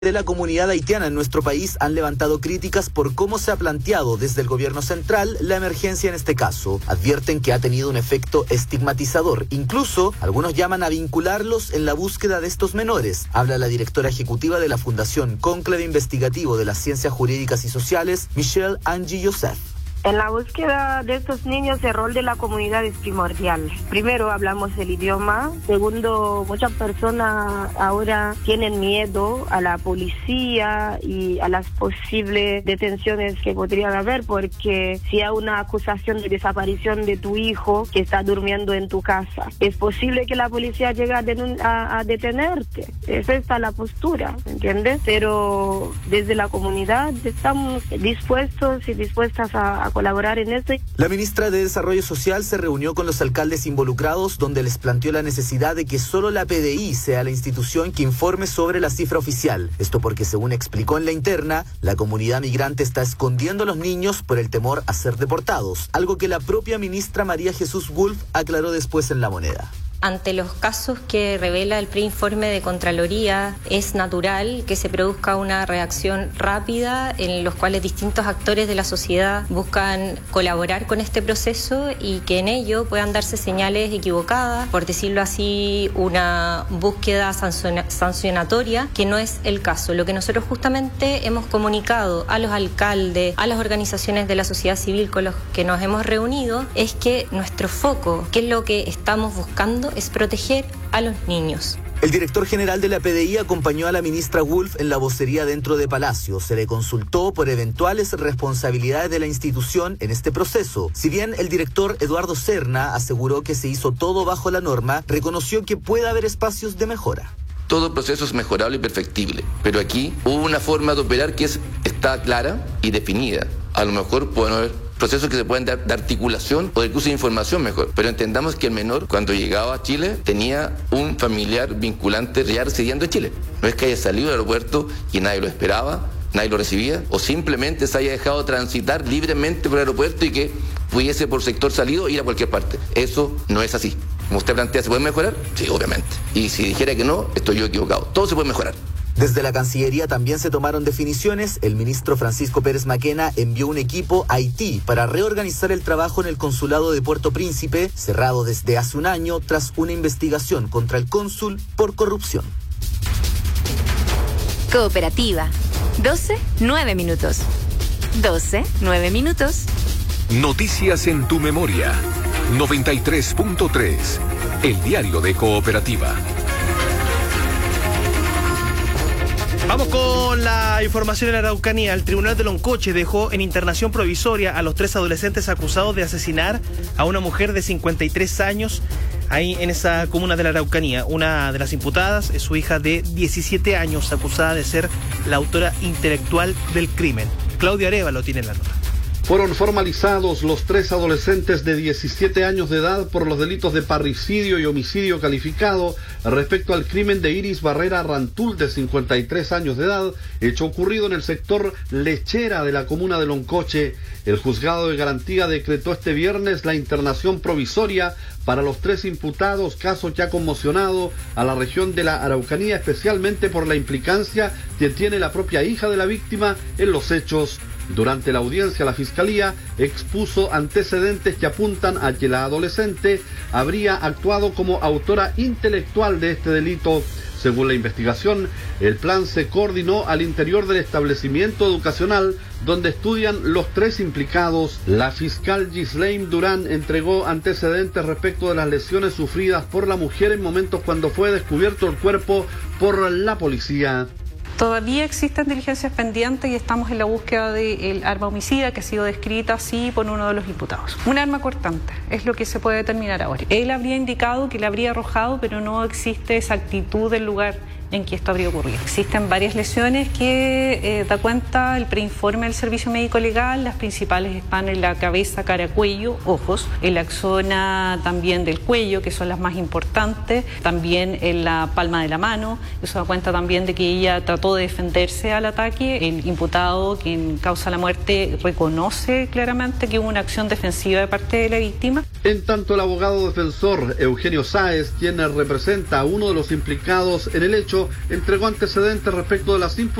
de la comunidad haitiana en nuestro país han levantado críticas por cómo se ha planteado desde el gobierno central la emergencia en este caso. Advierten que ha tenido un efecto estigmatizador. Incluso, algunos llaman a vincularlos en la búsqueda de estos menores. Habla la directora ejecutiva de la Fundación Cónclave Investigativo de las Ciencias Jurídicas y Sociales, Michelle Angie Joseph. En la búsqueda de estos niños, el rol de la comunidad es primordial. Primero, hablamos el idioma. Segundo, muchas personas ahora tienen miedo a la policía y a las posibles detenciones que podrían haber, porque si hay una acusación de desaparición de tu hijo que está durmiendo en tu casa, es posible que la policía llegue a detenerte. Esa está la postura, ¿entiendes? Pero desde la comunidad estamos dispuestos y dispuestas a colaborar en esto. La ministra de Desarrollo Social se reunió con los alcaldes involucrados, donde les planteó la necesidad de que solo la PDI sea la institución que informe sobre la cifra oficial. Esto porque, según explicó en la interna, la comunidad migrante está escondiendo a los niños por el temor a ser deportados, algo que la propia ministra María Jesús Wolf aclaró después en La Moneda. Ante los casos que revela el preinforme de Contraloría, es natural que se produzca una reacción rápida en los cuales distintos actores de la sociedad buscan colaborar con este proceso y que en ello puedan darse señales equivocadas, por decirlo así, una búsqueda sancionatoria, que no es el caso. Lo que nosotros justamente hemos comunicado a los alcaldes, a las organizaciones de la sociedad civil con los que nos hemos reunido, es que nuestro foco, que es lo que estamos buscando, es proteger a los niños. El director general de la PDI acompañó a la ministra Wolf en la vocería dentro de Palacio. Se le consultó por eventuales responsabilidades de la institución en este proceso. Si bien el director Eduardo Serna aseguró que se hizo todo bajo la norma, reconoció que puede haber espacios de mejora. Todo proceso es mejorable y perfectible, pero aquí hubo una forma de operar que está clara y definida. A lo mejor pueden haber procesos que se pueden dar de articulación o de uso de información mejor, pero entendamos que el menor, cuando llegaba a Chile, tenía un familiar vinculante ya residiendo en Chile. No es que haya salido del aeropuerto y nadie lo esperaba, nadie lo recibía, o simplemente se haya dejado transitar libremente por el aeropuerto y que pudiese por sector salido ir a cualquier parte. Eso no es así. Como usted plantea, ¿se puede mejorar? Sí, obviamente. Y si dijera que no, estoy yo equivocado. Todo se puede mejorar. Desde la Cancillería también se tomaron definiciones. El ministro Francisco Pérez Maquena envió un equipo a Haití para reorganizar el trabajo en el consulado de Puerto Príncipe, cerrado desde hace un año tras una investigación contra el cónsul por corrupción. Cooperativa. 12, 9 minutos. 12, 9 minutos. Noticias en tu memoria. 93.3. El diario de Cooperativa. Vamos con la información de la Araucanía. El Tribunal de Loncoche dejó en internación provisoria a los 3 adolescentes acusados de asesinar a una mujer de 53 años ahí en esa comuna de la Araucanía. Una de las imputadas es su hija de 17 años, acusada de ser la autora intelectual del crimen. Claudia Arévalo tiene la nota. Fueron formalizados los 3 adolescentes de 17 años de edad por los delitos de parricidio y homicidio calificado respecto al crimen de Iris Barrera Rantul, de 53 años de edad, hecho ocurrido en el sector Lechera de la comuna de Loncoche. El juzgado de garantía decretó este viernes la internación provisoria para los 3 imputados, caso que ha conmocionado a la región de la Araucanía, especialmente por la implicancia que tiene la propia hija de la víctima en los hechos. Durante la audiencia, la Fiscalía expuso antecedentes que apuntan a que la adolescente habría actuado como autora intelectual de este delito. Según la investigación, el plan se coordinó al interior del establecimiento educacional donde estudian los 3 implicados. La fiscal Gislaine Durán entregó antecedentes respecto de las lesiones sufridas por la mujer en momentos cuando fue descubierto el cuerpo por la policía. Todavía existen diligencias pendientes y estamos en la búsqueda del arma homicida que ha sido descrita así por uno de los imputados. Un arma cortante es lo que se puede determinar ahora. Él habría indicado que le habría arrojado, pero no existe exactitud del lugar en que esto habría ocurrido. Existen varias lesiones que da cuenta el preinforme del Servicio Médico Legal. Las principales están en la cabeza, cara, cuello, ojos, en la zona también del cuello, que son las más importantes, también en la palma de la mano. Eso da cuenta también de que ella trató de defenderse al ataque. El imputado, quien causa la muerte, reconoce claramente que hubo una acción defensiva de parte de la víctima. En tanto, el abogado defensor Eugenio Sáez, quien representa a uno de los implicados en el hecho, entregó antecedentes respecto de las imputaciones